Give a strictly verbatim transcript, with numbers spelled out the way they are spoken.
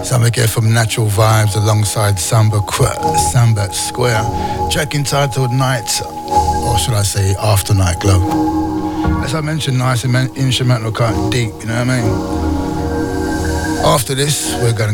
Something here from Natural Vibes alongside Samba, Qu- Samba Square. Track entitled Night, or should I say After Night Glow. As I mentioned, nice instrumental, kind of deep, you know what I mean? After this, we're going to